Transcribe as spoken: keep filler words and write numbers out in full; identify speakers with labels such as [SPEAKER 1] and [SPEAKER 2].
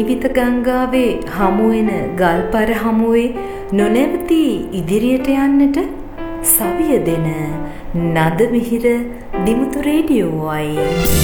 [SPEAKER 1] ජීවිත ගංගාවේ හමුවෙන ගල්පර හමුවේ නොනැවතී ඉදිරියට යන්නට සවිය දෙන නද මිහිර දිමුතු රේඩියෝවයි.